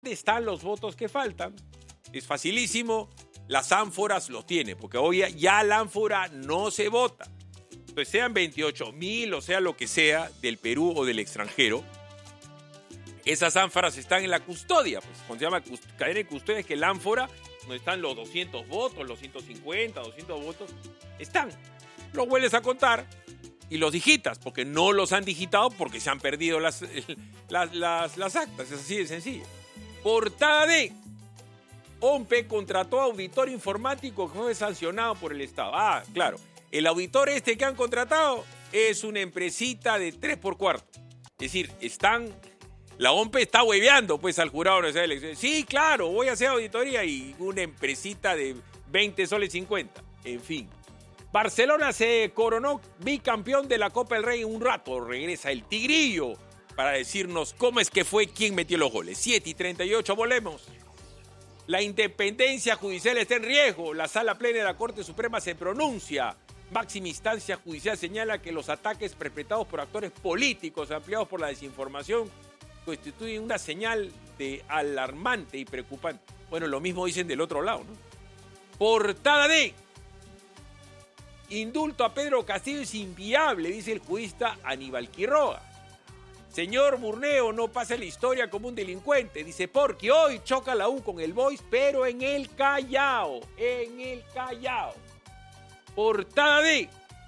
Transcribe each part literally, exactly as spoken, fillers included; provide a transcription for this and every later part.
¿Dónde están los votos que faltan? Es facilísimo, las ánforas los tiene, porque hoy ya la ánfora no se vota. Entonces sean veintiocho mil o sea lo que sea del Perú o del extranjero, esas ánforas están en la custodia, pues cuando se llama cadena de custodia es que la ánfora, donde están los doscientos votos, los ciento cincuenta, doscientos votos, están. Los vuelves a contar y los digitas, porque no los han digitado porque se han perdido las, las, las, las actas, es así de sencillo. Portada de OMPE contrató auditor informático que fue sancionado por el Estado. Ah, claro, el auditor este que han contratado es una empresita de tres por cuarto. Es decir, están... La OMPE está hueveando pues al jurado de esa elección. Sí, claro, voy a hacer auditoría y una empresita de veinte soles cincuenta. En fin. Barcelona se coronó bicampeón de la Copa del Rey en un rato. Regresa el Tigrillo para decirnos cómo es que fue quien metió los goles. siete y treinta y ocho, volvemos. La independencia judicial está en riesgo. La Sala Plena de la Corte Suprema se pronuncia. Máxima instancia judicial señala que los ataques perpetrados por actores políticos ampliados por la desinformación constituyen una señal de alarmante y preocupante. Bueno, lo mismo dicen del otro lado, ¿no? Portada de indulto a Pedro Castillo es inviable, dice el jurista Aníbal Quiroga. Señor Burneo no pasa la historia como un delincuente, dice, porque hoy choca la U con el Boys, pero en el Callao, en el Callao. Portada de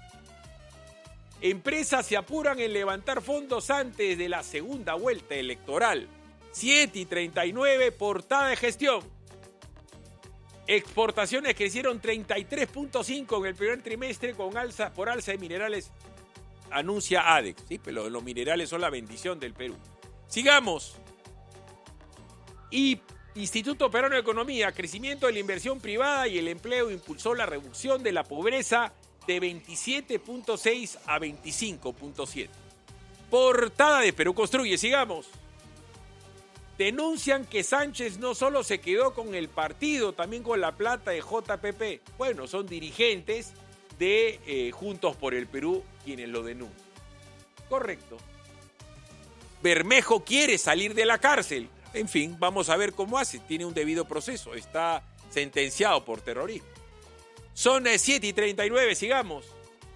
empresas se apuran en levantar fondos antes de la segunda vuelta electoral. siete y treinta y nueve, portada de gestión. Exportaciones crecieron treinta y tres punto cinco en el primer trimestre con alza, por alza de minerales, anuncia ADEX. Sí, pero los minerales son la bendición del Perú. Sigamos. Y Instituto Peruano de Economía, crecimiento de la inversión privada y el empleo impulsó la reducción de la pobreza de veintisiete punto seis a veinticinco punto siete. Portada de Perú Construye, sigamos. Denuncian que Sánchez no solo se quedó con el partido, también con la plata de J P P. Bueno, son dirigentes de eh, Juntos por el Perú quienes lo denuncian. Correcto. Bermejo quiere salir de la cárcel. En fin, vamos a ver cómo hace. Tiene un debido proceso. Está sentenciado por terrorismo. Son siete y treinta y nueve, sigamos.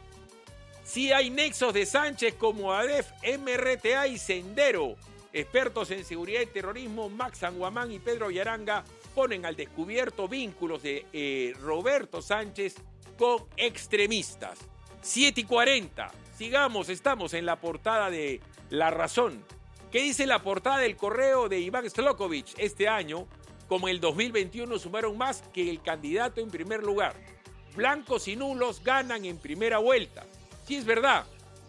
Sí hay nexos de Sánchez como ADEF, M R T A y Sendero. Expertos en seguridad y terrorismo, Max Sanguamán y Pedro Yaranga, ponen al descubierto vínculos de eh, Roberto Sánchez con extremistas. siete y cuarenta, sigamos, estamos en la portada de La Razón. ¿Qué dice la portada del correo de Iván Slokovic? Este año, como el dos mil veintiuno, sumaron más que el candidato en primer lugar. Blancos y nulos ganan en primera vuelta. Sí, es verdad.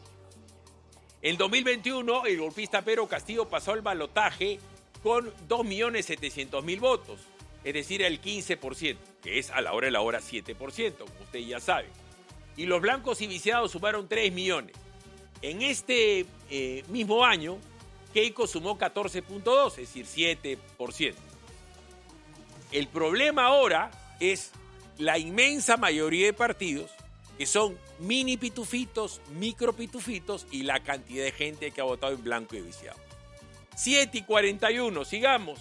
En dos mil veintiuno, el golpista Pedro Castillo pasó al balotaje con dos millones setecientos mil votos, es decir, el quince por ciento, que es a la hora de la hora siete por ciento, como usted ya sabe. Y los blancos y viciados sumaron tres millones. En este eh, mismo año, Keiko sumó catorce punto dos, es decir, siete por ciento. El problema ahora es la inmensa mayoría de partidos que son mini pitufitos, micro pitufitos y la cantidad de gente que ha votado en blanco y viciado. siete y cuarenta y uno, sigamos.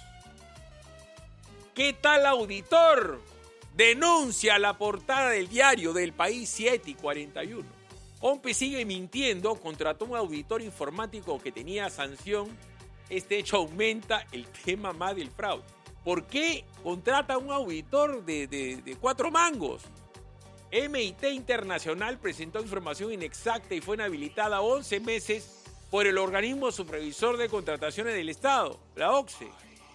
¿Qué tal auditor? Denuncia la portada del diario del País, siete y cuarenta y uno. OMPE sigue mintiendo, contrató un auditor informático que tenía sanción. Este hecho aumenta el tema más del fraude. ¿Por qué contrata un auditor de, de, de cuatro mangos? M I T Internacional presentó información inexacta y fue inhabilitada once meses por el organismo supervisor de contrataciones del Estado, la O C D E.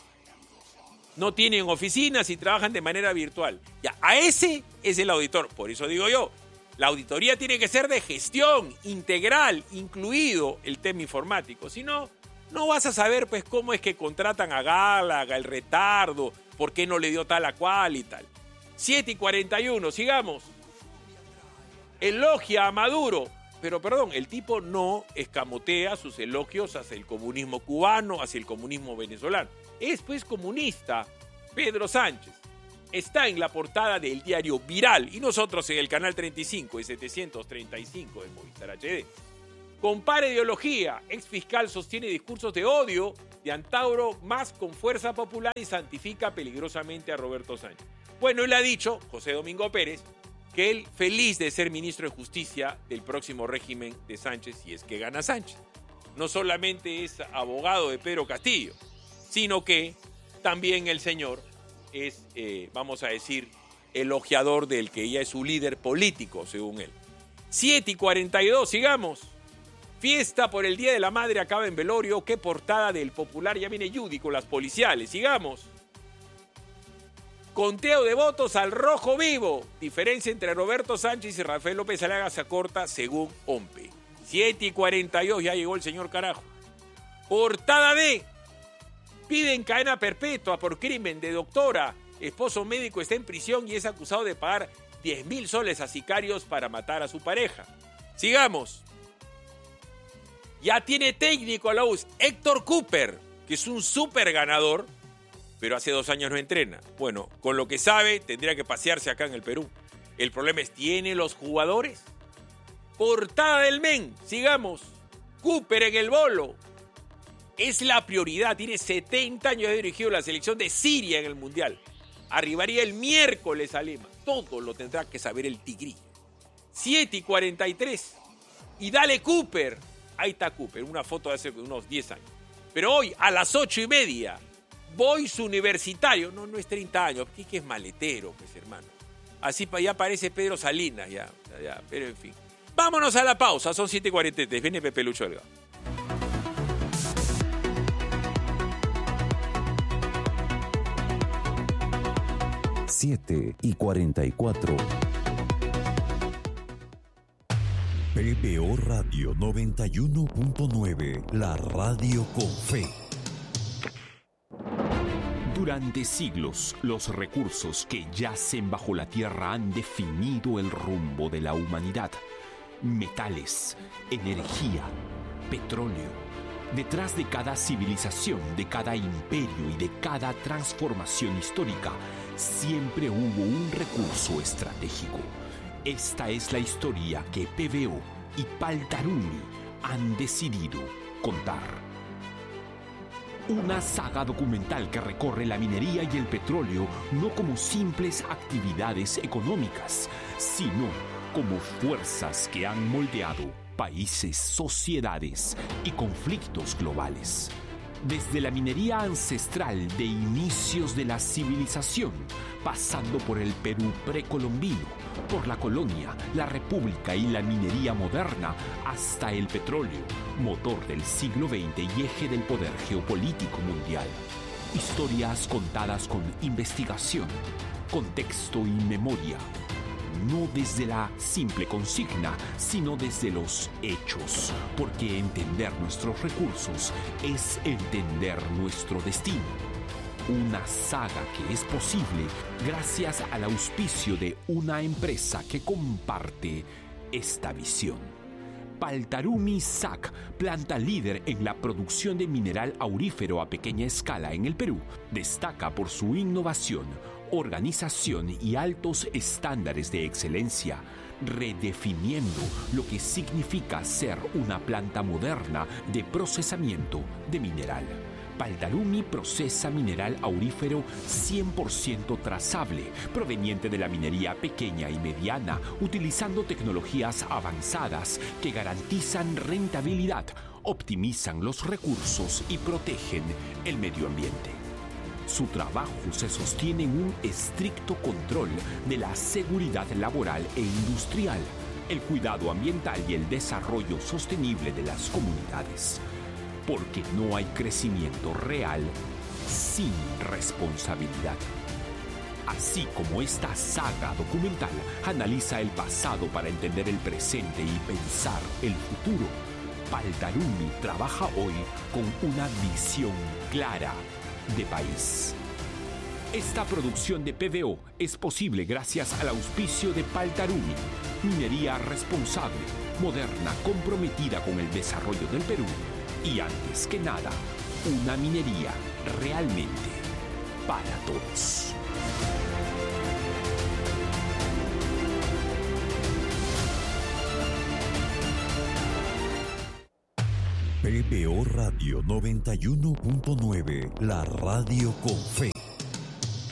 No tienen oficinas y trabajan de manera virtual. Ya, a ese es el auditor. Por eso digo yo, la auditoría tiene que ser de gestión integral, incluido el tema informático. Si no, no vas a saber pues cómo es que contratan a Gálaga, el retardo, por qué no le dio tal a cual y tal. siete y cuarenta y uno, sigamos. Elogia a Maduro, pero perdón, el tipo no escamotea sus elogios hacia el comunismo cubano, hacia el comunismo venezolano. Es pues comunista. Pedro Sánchez está en la portada del diario Viral y nosotros en el canal treinta y cinco y setecientos treinta y cinco de Movistar H D. Compara ideología. Exfiscal sostiene discursos de odio de Antauro más con fuerza popular y santifica peligrosamente a Roberto Sánchez. Bueno, él ha dicho, José Domingo Pérez, que él feliz de ser ministro de Justicia del próximo régimen de Sánchez, si es que gana Sánchez. No solamente es abogado de Pedro Castillo, sino que también el señor es, eh, vamos a decir, elogiador del que ella es su líder político, según él. siete y cuarenta y dos, sigamos. Fiesta por el Día de la Madre acaba en velorio. Qué portada del popular. Ya viene Judy con las policiales. Sigamos. Conteo de votos al rojo vivo. Diferencia entre Roberto Sánchez y Rafael López Aliaga se acorta según OMPE. siete y cuarenta y dos. Ya llegó el señor carajo. Portada de. Piden cadena perpetua por crimen de doctora. Esposo médico está en prisión y es acusado de pagar diez mil soles a sicarios para matar a su pareja. Sigamos. Ya tiene técnico a la U S, Héctor Cooper, que es un súper ganador, pero hace dos años no entrena. Bueno, con lo que sabe, tendría que pasearse acá en el Perú. El problema es, ¿tiene los jugadores? Portada del Men, sigamos. Cooper en el bolo. Es la prioridad, tiene setenta años de dirigido la selección de Siria en el Mundial. Arribaría el miércoles a Lima. Todo lo tendrá que saber el tigrillo. siete y cuarenta y tres. Y dale Cooper. Ahí está Cooper, una foto de hace unos diez años. Pero hoy, a las ocho y media, Boys Universitario. No, no es treinta años, ¿qué, qué es maletero, pues, hermano? Así ya aparece Pedro Salinas, ya, ya, pero en fin. Vámonos a la pausa, son siete y cuarenta y tres. Viene Pepe Lucho Delgado. siete y cuarenta y cuatro. P B O Radio noventa y uno punto nueve, la radio con fe. Durante siglos, los recursos que yacen bajo la tierra han definido el rumbo de la humanidad. Metales, energía, petróleo. Detrás de cada civilización, de cada imperio y de cada transformación histórica, siempre hubo un recurso estratégico. Esta es la historia que P B O y Paltarumi han decidido contar. Una saga documental que recorre la minería y el petróleo no como simples actividades económicas, sino como fuerzas que han moldeado países, sociedades y conflictos globales. Desde la minería ancestral de inicios de la civilización, pasando por el Perú precolombino, por la colonia, la república y la minería moderna, hasta el petróleo, motor del siglo veinte y eje del poder geopolítico mundial. Historias contadas con investigación, contexto y memoria. No desde la simple consigna, sino desde los hechos, porque entender nuestros recursos es entender nuestro destino. Una saga que es posible gracias al auspicio de una empresa que comparte esta visión. Paltarumi S A C, planta líder en la producción de mineral aurífero a pequeña escala en el Perú, destaca por su innovación, organización y altos estándares de excelencia, redefiniendo lo que significa ser una planta moderna de procesamiento de mineral. Paltarumi procesa mineral aurífero cien por ciento trazable, proveniente de la minería pequeña y mediana, utilizando tecnologías avanzadas que garantizan rentabilidad, optimizan los recursos y protegen el medio ambiente. Su trabajo se sostiene en un estricto control de la seguridad laboral e industrial, el cuidado ambiental y el desarrollo sostenible de las comunidades. Porque no hay crecimiento real sin responsabilidad. Así como esta saga documental analiza el pasado para entender el presente y pensar el futuro, Paltarumi trabaja hoy con una visión clara de país. Esta producción de P B O es posible gracias al auspicio de Paltarumi, minería responsable, moderna, comprometida con el desarrollo del Perú y, antes que nada, una minería realmente para todos. P B O Radio noventa y uno punto nueve, la radio con fe.